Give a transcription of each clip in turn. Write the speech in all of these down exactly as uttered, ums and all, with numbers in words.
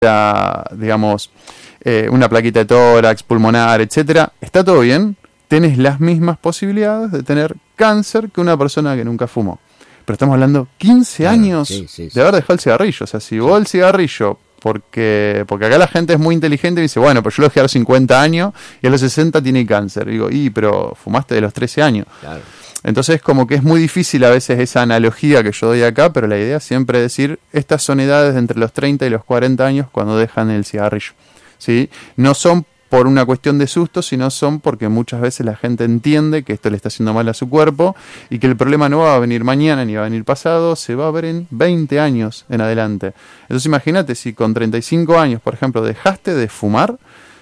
la, digamos, eh, una plaquita de tórax, pulmonar, etcétera, está todo bien, tenés las mismas posibilidades de tener cáncer que una persona que nunca fumó. Pero estamos hablando quince Claro, años sí, sí, sí. de haber dejado el cigarrillo. O sea, si vos el cigarrillo, porque porque acá la gente es muy inteligente y dice, bueno, pero yo lo dejé a los cincuenta años y a los sesenta tiene cáncer. Y digo, y pero fumaste de los trece años. Claro. Entonces como que es muy difícil a veces esa analogía que yo doy acá, pero la idea siempre es decir, estas son edades de entre los treinta y los cuarenta años cuando dejan el cigarrillo, ¿sí? No son por una cuestión de susto, sino son porque muchas veces la gente entiende que esto le está haciendo mal a su cuerpo y que el problema no va a venir mañana ni va a venir pasado, se va a ver en veinte años en adelante. Entonces imagínate si con treinta y cinco años, por ejemplo, dejaste de fumar,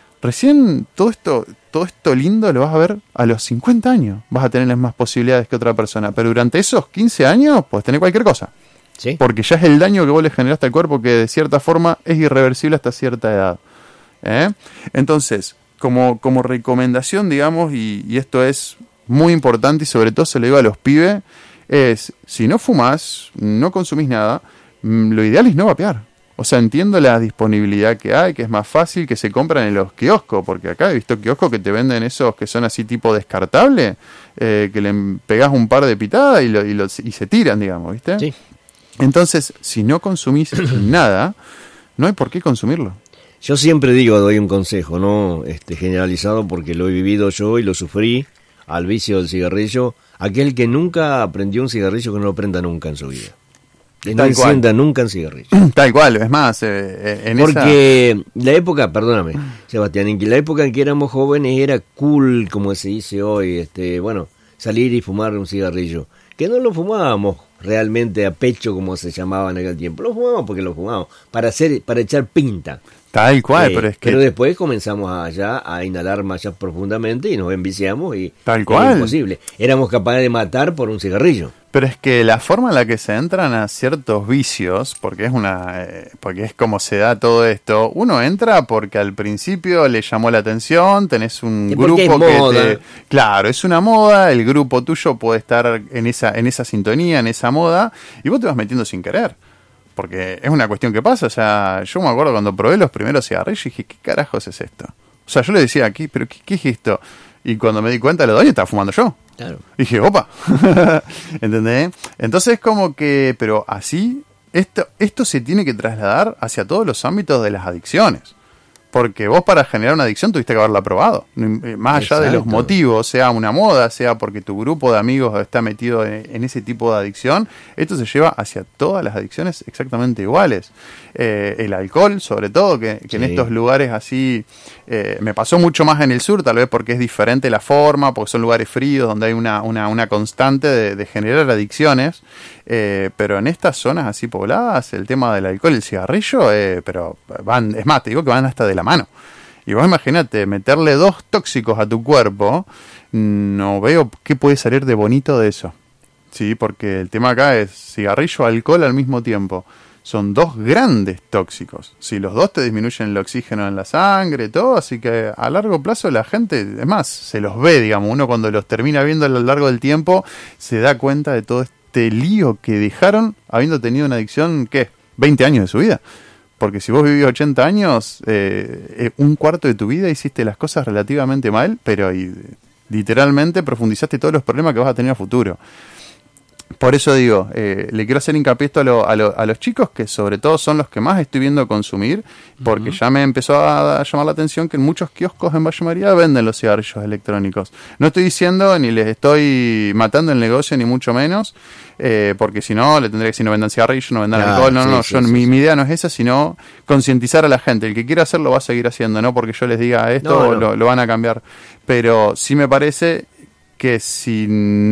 recién todo esto, todo esto lindo lo vas a ver a los cincuenta años. Vas a tener las más posibilidades que otra persona. Pero durante esos quince años, puedes tener cualquier cosa. ¿Sí? Porque ya es el daño que vos le generaste al cuerpo que de cierta forma es irreversible hasta cierta edad. ¿Eh? Entonces, como, como recomendación, digamos, y, y esto es muy importante y sobre todo se lo digo a los pibes, es, si no fumás, no consumís nada, lo ideal es no vapear. O sea, entiendo la disponibilidad que hay, que es más fácil, que se compran en los kioscos, porque acá he visto kioscos que te venden esos que son así tipo descartable, eh, que le pegás un par de pitadas y, lo, y, lo, y se tiran, digamos, ¿viste? Sí. Entonces, si no consumís nada, no hay por qué consumirlo. Yo siempre digo, doy un consejo, ¿no? Este, generalizado, porque lo he vivido yo y lo sufrí al vicio del cigarrillo. Aquel que nunca aprendió un cigarrillo, que no lo prenda nunca en su vida. Que no encienda nunca un cigarrillo. Tal cual, es más, eh, en porque esa... la época, perdóname, Sebastián, en que la época en que éramos jóvenes era cool, como se dice hoy, este, bueno, salir y fumar un cigarrillo. Que no lo fumábamos realmente a pecho, como se llamaba en aquel tiempo. Lo fumábamos porque lo fumábamos, para hacer, para echar pinta. Tal cual, eh, pero es que... Pero después comenzamos allá a inhalar más profundamente y nos enviciamos y... Tal cual. Era imposible. Éramos capaces de matar por un cigarrillo. Pero es que la forma en la que se entran a ciertos vicios, porque es una, eh, porque es como se da todo esto, uno entra porque al principio le llamó la atención, tenés un grupo que moda. te, claro, es una moda, el grupo tuyo puede estar en esa, en esa sintonía, en esa moda, y vos te vas metiendo sin querer. Porque es una cuestión que pasa, o sea, yo me acuerdo cuando probé los primeros cigarrillos y dije, ¿qué carajos es esto? O sea, yo le decía aquí, ¿pero qué, qué es esto? Y cuando me di cuenta de lo doy, estaba fumando yo. Claro. Dije, opa, ¿entendés? Entonces como que, pero así, esto, esto se tiene que trasladar hacia todos los ámbitos de las adicciones. Porque vos para generar una adicción tuviste que haberla probado. Más allá Exacto. de los motivos, sea una moda, sea porque tu grupo de amigos está metido en, en ese tipo de adicción, esto se lleva hacia todas las adicciones exactamente iguales. Eh, el alcohol, sobre todo, que, que sí. En estos lugares así, eh, me pasó mucho más en el sur, tal vez porque es diferente la forma, porque son lugares fríos, donde hay una, una, una constante de, de generar adicciones. Eh, pero en estas zonas así pobladas, el tema del alcohol y el cigarrillo, eh, pero van, es más, te digo que van hasta de la mano. Y vos imagínate, meterle dos tóxicos a tu cuerpo, no veo qué puede salir de bonito de eso. Sí, porque el tema acá es cigarrillo, alcohol al mismo tiempo. Son dos grandes tóxicos. Si los dos te disminuyen el oxígeno en la sangre, todo, así que a largo plazo la gente, es más, se los ve, digamos, uno cuando los termina viendo a lo largo del tiempo, se da cuenta de todo este lío que dejaron habiendo tenido una adicción, ¿qué? veinte años de su vida. Porque si vos vivís ochenta años, eh, un cuarto de tu vida hiciste las cosas relativamente mal, pero y, literalmente profundizaste todos los problemas que vas a tener a futuro. Por eso digo, eh, le quiero hacer hincapié esto a, lo, a, lo, a los chicos, que sobre todo son los que más estoy viendo consumir, porque uh-huh. ya me empezó a, a llamar la atención que en muchos kioscos en Valle María venden los cigarrillos electrónicos. No estoy diciendo ni les estoy matando el negocio, ni mucho menos, eh, porque si no, le tendría que decir no vendan cigarrillos, no vendan ah, alcohol, no, sí, no, sí, yo, sí, mi, sí. mi idea no es esa, sino concientizar a la gente. El que quiera hacerlo va a seguir haciendo, no porque yo les diga esto, no, no. Lo, lo van a cambiar. Pero sí me parece que si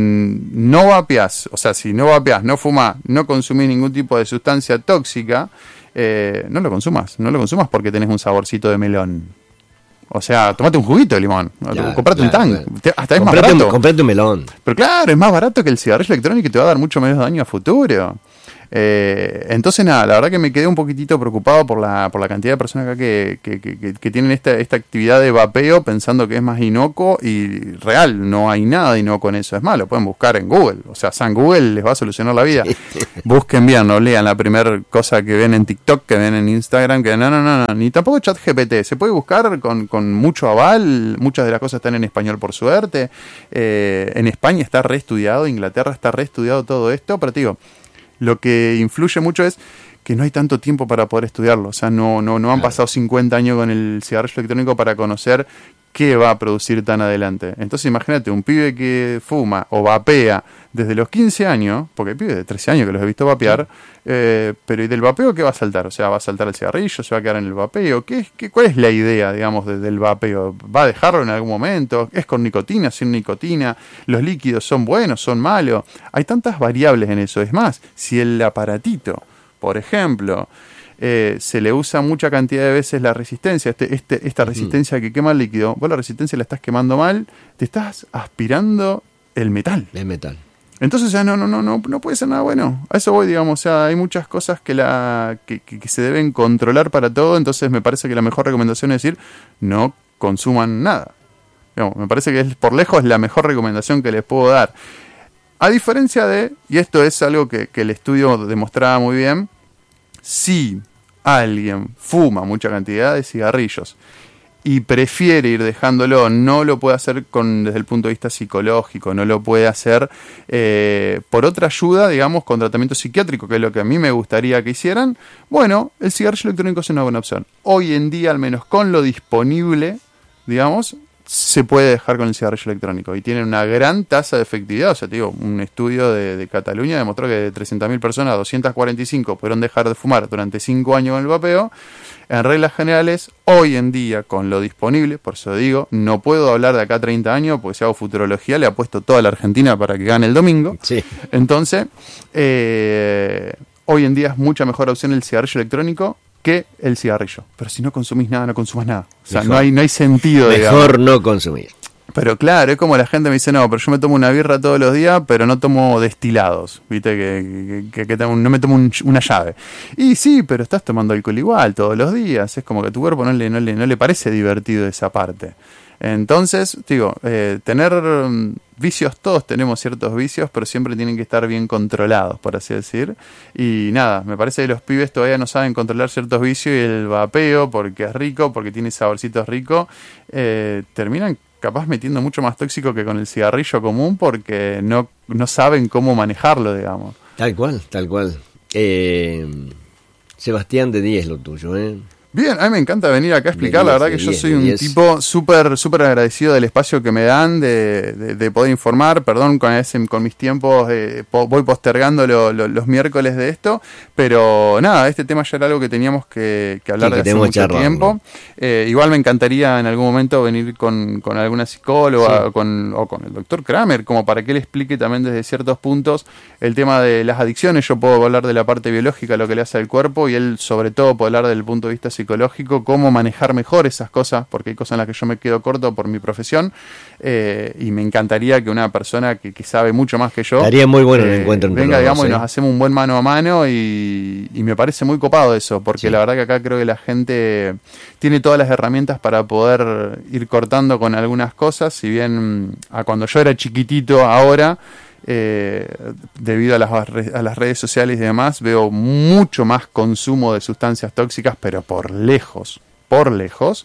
no vapeás, o sea, si no vapeás, no fumás, no consumís ningún tipo de sustancia tóxica, eh, no lo consumas, no lo consumas porque tenés un saborcito de melón. O sea, tomate un juguito de limón, claro, comprate claro, un tank, claro. Hasta es comprate más barato. Un, comprate un melón. Pero claro, es más barato que el cigarrillo electrónico y te va a dar mucho menos daño a futuro. Eh, entonces nada, la verdad que me quedé un poquitito preocupado por la, por la cantidad de personas acá que, que, que, que tienen esta, esta actividad de vapeo pensando que es más inocuo, y real, no hay nada de inocuo en eso. Es más, lo pueden buscar en Google, o sea, San Google les va a solucionar la vida. Busquen bien, no lean la primera cosa que ven en TikTok, que ven en Instagram, que no, no, no, no, ni tampoco ChatGPT. Se puede buscar con, con mucho aval, muchas de las cosas están en español por suerte. Eh, en España está reestudiado, Inglaterra está reestudiado todo esto, pero te digo, lo que influye mucho es que no hay tanto tiempo para poder estudiarlo. O sea, no, no, no han Claro. pasado cincuenta años con el cigarrillo electrónico para conocer qué va a producir tan adelante. Entonces imagínate, un pibe que fuma o vapea desde los quince años, porque hay pibes de trece años que los he visto vapear, eh, pero ¿y del vapeo qué va a saltar? O sea, ¿va a saltar el cigarrillo? ¿Se va a quedar en el vapeo? ¿Qué, es- qué, ¿Cuál es la idea, digamos, de- del vapeo? ¿Va a dejarlo en algún momento? ¿Es con nicotina, sin nicotina? ¿Los líquidos son buenos, son malos? Hay tantas variables en eso. Es más, si el aparatito, por ejemplo, eh, se le usa mucha cantidad de veces la resistencia, este, este, esta resistencia que quema el líquido, vos la resistencia la estás quemando mal, te estás aspirando el metal. Es metal. Entonces ya no, no, no, no, no puede ser nada bueno. A eso voy, digamos. O sea, hay muchas cosas que la que, que, que se deben controlar para todo. Entonces me parece que la mejor recomendación es decir, no consuman nada. Digamos, me parece que es por lejos la mejor recomendación que les puedo dar. A diferencia de, y esto es algo que, que el estudio demostraba muy bien, si alguien fuma mucha cantidad de cigarrillos y prefiere ir dejándolo, no lo puede hacer con, desde el punto de vista psicológico, no lo puede hacer eh, por otra ayuda, digamos, con tratamiento psiquiátrico, que es lo que a mí me gustaría que hicieran, bueno, el cigarrillo electrónico es una buena opción. Hoy en día, al menos con lo disponible, digamos, se puede dejar con el cigarrillo electrónico y tiene una gran tasa de efectividad. O sea, te digo, un estudio de, de Cataluña demostró que de trescientas mil personas, doscientas cuarenta y cinco pudieron dejar de fumar durante cinco años con el vapeo. En reglas generales, hoy en día, con lo disponible, por eso digo, no puedo hablar de acá a treinta años, porque si hago futurología le apuesto toda la Argentina para que gane el domingo. Sí. Entonces, eh, hoy en día es mucha mejor opción el cigarrillo electrónico que el cigarrillo. Pero si no consumís nada, no consumas nada. O sea, Mejor. no hay, no hay sentido, digamos. Mejor no consumir. Pero claro, es como la gente me dice, no, pero yo me tomo una birra todos los días, pero no tomo destilados, ¿viste? Que, que, que, que tengo- no me tomo un- una llave. Y sí, pero estás tomando alcohol igual todos los días. Es como que a tu cuerpo no le, no le, no le parece divertido esa parte. Entonces, digo, eh, tener mm, vicios, todos tenemos ciertos vicios, pero siempre tienen que estar bien controlados, por así decir. Y nada, me parece que los pibes todavía no saben controlar ciertos vicios, y el vapeo, porque es rico, porque tiene saborcitos ricos, eh, terminan capaz metiendo mucho más tóxico que con el cigarrillo común, porque no, no saben cómo manejarlo, digamos. Tal cual, tal cual. Eh, Sebastián, de diez lo tuyo, ¿eh? Bien, a mí me encanta venir acá a explicar, De la diez, verdad que de yo diez, soy de un diez. tipo súper súper agradecido del espacio que me dan, de, de, de poder informar, perdón, con, ese, con mis tiempos eh, po, voy postergando lo, lo, los miércoles de esto, pero nada, este tema ya era algo que teníamos que, que hablar Sí, que de hace tenemos mucho charlado, tiempo. ¿no? Eh, igual me encantaría en algún momento venir con, con alguna psicóloga, Sí. o, con, o con el doctor Kramer, como para que él explique también desde ciertos puntos el tema de las adicciones. Yo puedo hablar de la parte biológica, lo que le hace al cuerpo, y él sobre todo puede hablar desde el punto de vista psicológico, cómo manejar mejor esas cosas, porque hay cosas en las que yo me quedo corto por mi profesión, eh, y me encantaría que una persona que, que sabe mucho más que yo Estaría muy bueno el eh, encuentro entre venga, los digamos, dos, y ¿eh? nos hacemos un buen mano a mano, y, y me parece muy copado eso, porque Sí. la verdad que acá creo que la gente tiene todas las herramientas para poder ir cortando con algunas cosas. Si bien a cuando yo era chiquitito, ahora eh, debido a las, re- a las redes sociales y demás, veo mucho más consumo de sustancias tóxicas, pero por lejos, por lejos.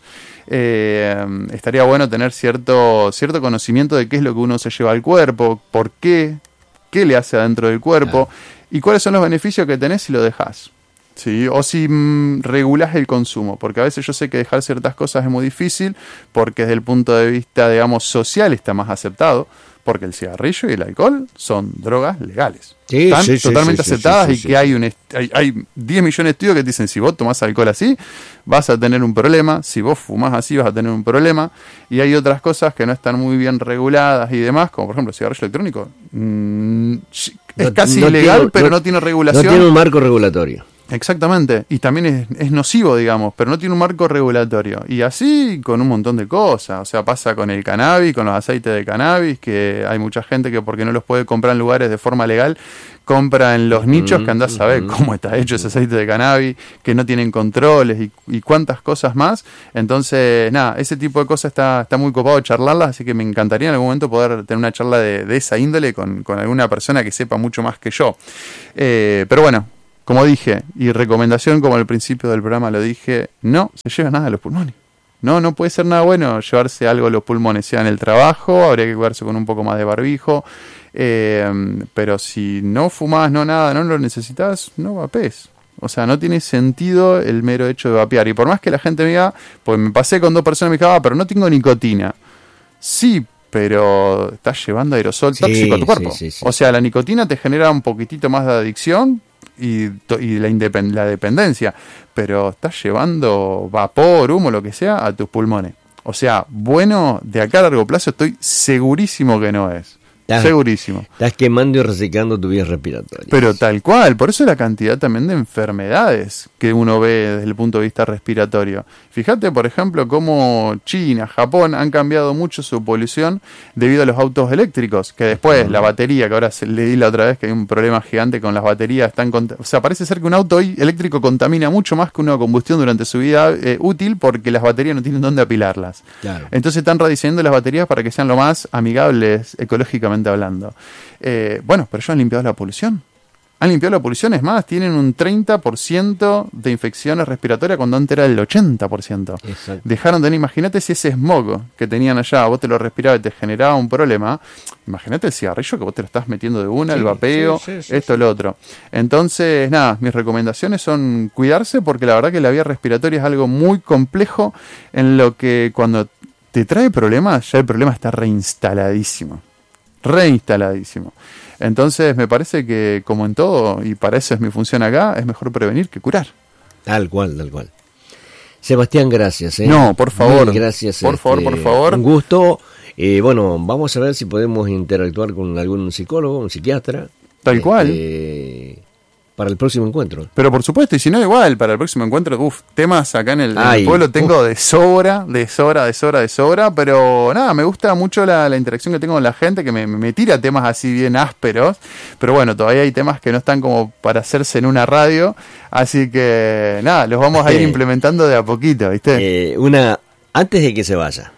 Eh, estaría bueno tener cierto, cierto conocimiento de qué es lo que uno se lleva al cuerpo, por qué, qué le hace adentro del cuerpo, y cuáles son los beneficios que tenés si lo dejás. Sí, o si mm, regulás el consumo, porque a veces yo sé que dejar ciertas cosas es muy difícil, porque desde el punto de vista, digamos, social está más aceptado, porque el cigarrillo y el alcohol son drogas legales. Sí, Están sí, sí, totalmente sí, sí, aceptadas, sí, y sí, que sí. hay un est- hay, hay diez millones de estudios que te dicen, si vos tomás alcohol así, vas a tener un problema, si vos fumás así, vas a tener un problema, y hay otras cosas que no están muy bien reguladas y demás, como por ejemplo el cigarrillo electrónico. Mm, es No- casi no ilegal, tiene- pero no- no tiene No regulación. tiene un marco regulatorio. Exactamente, y también es, es nocivo, digamos, pero no tiene un marco regulatorio. Y así con un montón de cosas, o sea, pasa con el cannabis, con los aceites de cannabis, que hay mucha gente que porque no los puede comprar en lugares de forma legal, compra en los nichos, que andás a saber cómo está hecho ese aceite de cannabis, que no tienen controles y, y cuántas cosas más. Entonces, nada, ese tipo de cosas está, está muy copado charlarlas, así que me encantaría en algún momento poder tener una charla de, de esa índole con, con alguna persona que sepa mucho más que yo. Eh, pero bueno, como dije, y recomendación, como al principio del programa lo dije, no se lleva nada a los pulmones. No, no puede ser nada bueno llevarse algo a los pulmones, sea en el trabajo, habría que cuidarse con un poco más de barbijo, eh, pero si no fumás, no nada, no lo necesitas, no vapés. O sea, no tiene sentido el mero hecho de vapear. Y por más que la gente me diga, pues me pasé con dos personas y me dijeron, ah, pero no tengo nicotina. Sí, pero estás llevando aerosol Sí, tóxico a tu cuerpo. sí, sí, sí, o sea, la nicotina te genera un poquitito más de adicción y, to- y la, independ- la dependencia, pero estás llevando vapor, humo, lo que sea, a tus pulmones. O sea, bueno, de acá a largo plazo estoy segurísimo que no es. Estás- Segurísimo. Estás quemando y resecando tu vía respiratoria. Pero tal cual, por eso la cantidad también de enfermedades que uno ve desde el punto de vista respiratorio. Fíjate, por ejemplo, cómo China, Japón han cambiado mucho su polución debido a los autos eléctricos, que después la batería, que ahora se, le di la otra vez que hay un problema gigante con las baterías, están cont- o sea, parece ser que un auto hoy eléctrico contamina mucho más que una combustión durante su vida eh, útil, porque las baterías no tienen dónde apilarlas. Claro. Entonces están rediseñando las baterías para que sean lo más amigables ecológicamente hablando. Eh, bueno, pero ellos han limpiado la polución. Han limpiado la polución, es más, tienen un treinta por ciento de infecciones respiratorias cuando antes era el ochenta por ciento. Exacto. Dejaron de tener, imagínate si ese smog que tenían allá, vos te lo respirabas y te generaba un problema. Imagínate el cigarrillo que vos te lo estás metiendo de una, Sí, el vapeo, sí, sí, sí, esto, sí. lo otro. Entonces, nada, mis recomendaciones son cuidarse, porque la verdad que la vía respiratoria es algo muy complejo, en lo que cuando te trae problemas, ya el problema está reinstaladísimo. Reinstaladísimo. Entonces me parece que, como en todo, y para eso es mi función acá, es mejor prevenir que curar. Tal cual, tal cual. Sebastián, gracias. ¿eh? No, por favor. Mil gracias. Por este, favor, por favor. Un gusto. Eh, bueno, vamos a ver si podemos interactuar con algún psicólogo, un psiquiatra. Tal cual. este, Para el próximo encuentro. Pero por supuesto, y si no, igual, para el próximo encuentro, uff, temas acá en el, en el Ay, pueblo tengo uf. de sobra, de sobra, de sobra, de sobra, pero nada, me gusta mucho la, la interacción que tengo con la gente, que me, me tira temas así bien ásperos, pero bueno, todavía hay temas que no están como para hacerse en una radio, así que nada, los vamos a ir implementando de a poquito, ¿viste? Eh, una, antes de que se vaya,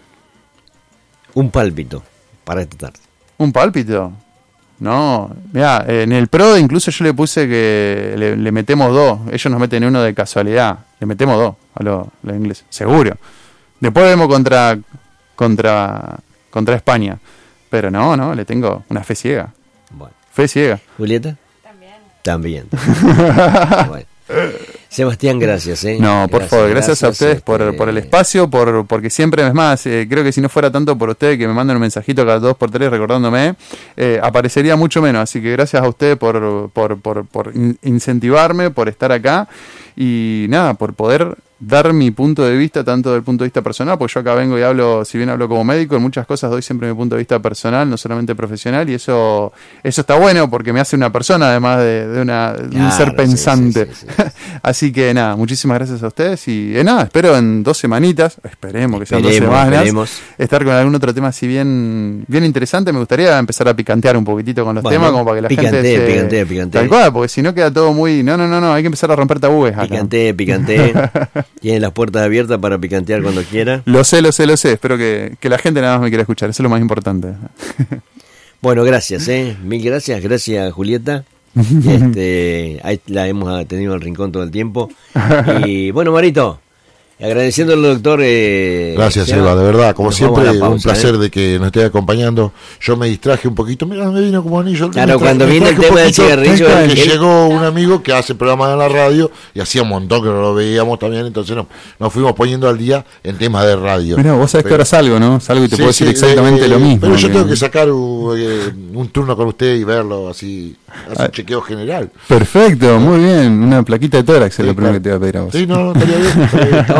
un pálpito para esta tarde. Un pálpito. No, mira, en el PRO incluso yo le puse que le, le metemos dos. Ellos nos meten uno de casualidad. Le metemos dos a los lo ingleses, seguro. Después vemos contra contra contra España. Pero no, no, le tengo una fe ciega. Bueno. Fe ciega. ¿Julieta? También. También. Bueno. Sebastián, gracias. ¿eh? No, por Gracias, favor, gracias, a ustedes por, este, por el espacio, por porque siempre, es más, eh, creo que si no fuera tanto por ustedes que me mandan un mensajito cada dos por tres recordándome, eh, aparecería mucho menos. Así que gracias a ustedes por, por, por, por in- incentivarme, por estar acá y nada, por poder dar mi punto de vista, tanto del punto de vista personal, porque yo acá vengo y hablo, si bien hablo como médico, en muchas cosas doy siempre mi punto de vista personal, no solamente profesional, y eso eso está bueno porque me hace una persona, además de, de, una, de un Claro, ser sí, pensante. sí, sí, sí, sí. Así que nada, muchísimas gracias a ustedes y eh, nada, espero en dos semanitas, esperemos que sean dos Esperemos, semanas, esperemos. estar con algún otro tema así bien bien interesante. Me gustaría empezar a picantear un poquitito con los Bueno, temas, como para que la picantee, gente se... picantee, picantee. Tal cual, porque si no queda todo muy... No, no, no, no, hay que empezar a romper tabúes acá. Picante, picante. Tiene las puertas abiertas para picantear cuando quiera. Lo sé, lo sé, lo sé. Espero que, que la gente nada más me quiera escuchar. Eso es lo más importante. Bueno, gracias, ¿eh? Mil gracias. Gracias, Julieta. Este, ahí la hemos tenido al rincón todo el tiempo. Y bueno, Marito, agradeciendo al doctor. Eh, Gracias, Seba, Eva, de verdad, como nos vamos siempre, a la pausa, un placer ¿eh? de que nos esté acompañando. Yo me distraje un poquito, mira, me vino como anillo. Claro, Me tra- cuando me viene el traje un tema del poquito, cigarrillo, que él- llegó un amigo que hace programas en la radio y hacía un montón que no lo veíamos también, entonces nos, nos fuimos poniendo al día en temas de radio. Mira, vos sabés que Pero- ahora salgo, ¿no? Salgo y te Sí, puedo sí, decir exactamente eh, lo mismo. Pero yo que- tengo que sacar un, eh, un turno con usted y verlo así, así Ah. un chequeo general. Perfecto, muy bien. Una plaquita de tórax es Sí, lo primero claro. que te voy a pedir a vos. Sí, no, estaría bien. estaría bien.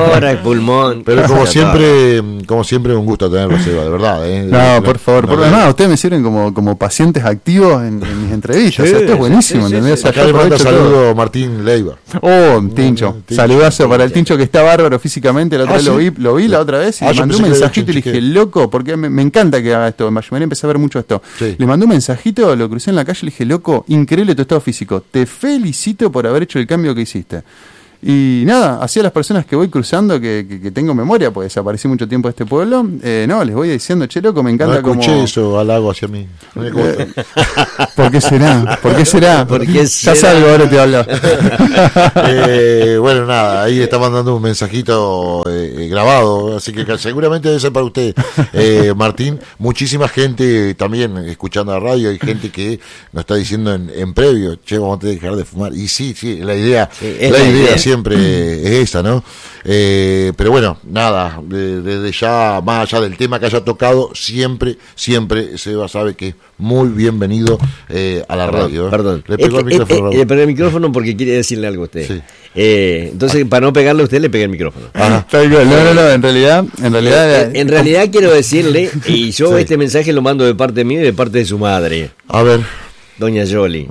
tórax, pulmón. Pero como siempre, como siempre, un gusto tenerlo, Seba, de verdad. ¿eh? No, La, por favor, por demás, ustedes me sirven como, como pacientes activos en, en mis entrevistas. Sí, o sea, esto es buenísimo, sí, sí, ¿entendés? sí. O sea, Acá le manda aprovecho saludo todo. Martín Leiva. Oh, Tincho, Tincho. saludazo para el Tincho que está bárbaro físicamente. La otra Ah, vez ¿sí? lo vi, lo vi la otra vez y Ah, le yo mandé un pensé que era mensajito y le dije, Chinchique. loco, porque me, me encanta que haga esto. En Mayumaría empecé a ver mucho esto. Sí. Le mandé un mensajito, lo crucé en la calle y le dije, loco, increíble tu estado físico. Te felicito por haber hecho el cambio que hiciste. Y nada, así a las personas que voy cruzando, que, que, que tengo memoria, pues desaparecí mucho tiempo de este pueblo, eh, no, les voy diciendo, che, loco, me encanta No escuché como... eso, halago hacia mí. No me gusta. ¿Por qué será? ¿Por qué será? ¿Por qué ya será? salgo, ahora te hablo. Eh, bueno, nada, ahí está mandando un mensajito eh, grabado, así que seguramente debe ser para usted, eh, Martín. Muchísima gente también escuchando la radio, hay gente que nos está diciendo en, en previo, che, vamos a tener que dejar de fumar. Y sí, sí, la idea, Sí, es la la idea idea. siempre es esa, ¿no? Eh, pero bueno, nada, de- desde ya, más allá del tema que haya tocado, siempre, siempre Seba sabe que es muy bienvenido eh, a la radio. ¿eh? Perdón. Le pegó Es el que- micrófono. eh, eh, le pegué el micrófono porque quiere decirle algo a usted. Sí. Eh, entonces, para no pegarle a usted, le pegué el micrófono. Ajá. Tal cual. No, no, no, en realidad, en realidad... Eh, en realidad quiero decirle, y yo Sí. este mensaje lo mando de parte mía y de parte de su madre, A ver. doña Yoli.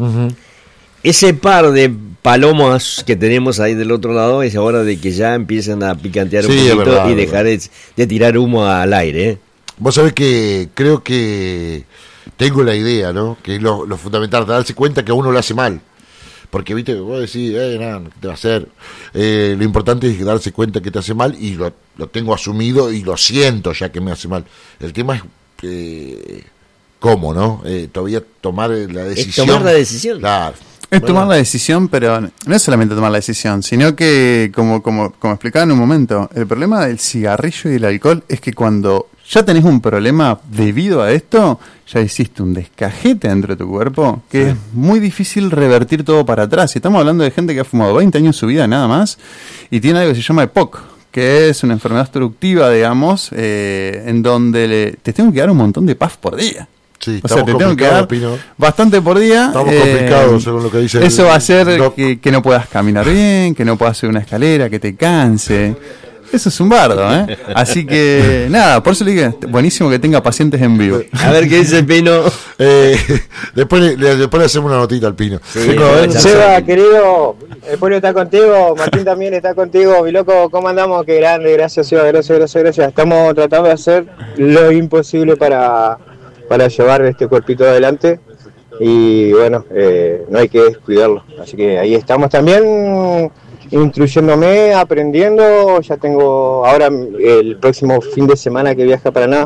Ese par de palomas que tenemos ahí del otro lado es hora de que ya empiecen a picantear un Sí, es poquito verdad, y es dejar de, de tirar humo al aire. ¿eh? Vos sabés que creo que tengo la idea, ¿no? Que es lo, lo fundamental, darse cuenta que a uno le hace mal. Porque, viste, vos decís, eh, nada, ¿qué te va a hacer? Eh, lo importante es darse cuenta que te hace mal y lo, lo tengo asumido y lo siento ya que me hace mal. El tema es eh, cómo, ¿no? Eh, todavía tomar la decisión. tomar la decisión. Claro. Es Bueno, tomar la decisión, pero no es solamente tomar la decisión, sino que, como, como, como explicaba en un momento, el problema del cigarrillo y el alcohol es que cuando ya tenés un problema debido a esto, ya hiciste un descajete dentro de tu cuerpo, que es muy difícil revertir todo para atrás. Y estamos hablando de gente que ha fumado veinte años en su vida nada más, y tiene algo que se llama E P O C, que es una enfermedad obstructiva, digamos, eh, en donde le, te tengo que dar un montón de puff por día. Sí, O sea, estamos te tengo que dar complicados, Pino. bastante por día. Estamos eh, complicados, según lo que dice el Eso va a hacer doc. que, que no puedas caminar bien, que no puedas subir una escalera, que te canse. Eso es un bardo, ¿eh? Así que, nada, por eso le dije, buenísimo que tenga pacientes en vivo. A ver qué dice el Pino. Eh, después, le, le- después le hacemos una notita al Pino. Sí, Vengo a ver. ya Seba, querido, el pueblo está contigo, Martín también está contigo, mi loco, ¿cómo andamos? Qué grande, gracias Seba, gracias, gracias, gracias. Estamos tratando de hacer lo imposible para, para llevar este cuerpito adelante y bueno, eh, no hay que descuidarlo. Así que ahí estamos también instruyéndome, aprendiendo, ya tengo ahora el próximo fin de semana que viaja a Paraná.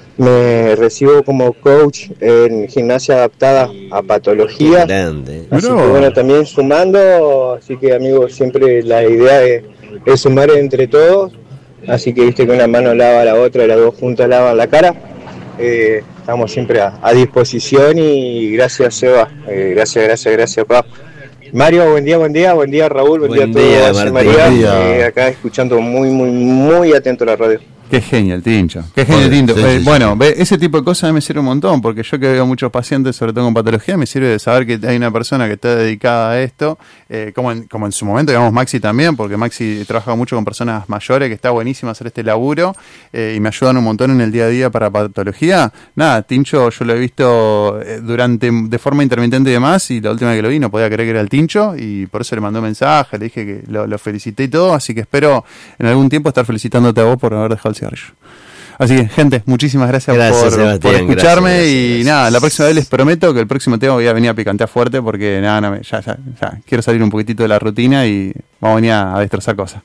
Me recibo como coach en gimnasia adaptada a patologías. Grande. Así Mirá. que bueno, también sumando, así que amigos, siempre la idea es, es sumar entre todos, así que viste que una mano lava a la otra, las dos juntas lavan la cara. Eh, estamos siempre a, a disposición y gracias Seba, eh, gracias, gracias, gracias pa. Mario, buen día, buen día, buen día Raúl, buen, Buen día a día, todos, Martín. María, Buen día. eh, acá escuchando muy, muy, muy atento a la radio. Qué genio el Tincho, qué genio el Bueno, Tincho. sí, Eh, sí, bueno, sí. ve, ese tipo de cosas me sirve un montón, porque yo que veo muchos pacientes, sobre todo con patología, me sirve de saber que hay una persona que está dedicada a esto, eh, como, en, como en su momento, digamos, Maxi también, porque Maxi trabaja mucho con personas mayores, que está buenísimo hacer este laburo, eh, y me ayudan un montón en el día a día para patología. Nada, Tincho yo lo he visto eh, durante, de forma intermitente y demás, y la última vez que lo vi no podía creer que era el Tincho, y por eso le mandó un mensaje, le dije que lo, lo felicité y todo, así que espero en algún tiempo estar felicitándote a vos por haber dejado el cigarrillo. Así que, gente, muchísimas gracias, Gracias, por, Sebastián, por escucharme gracias, y gracias, nada, la gracias. próxima vez les prometo que el próximo tema voy a venir a picantear fuerte porque nada, no me- ya, ya, ya, quiero salir un poquitito de la rutina y vamos a venir a, a destrozar cosas.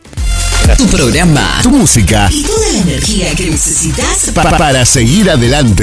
Tu programa Tu música y toda la energía que necesitas pa- para seguir adelante.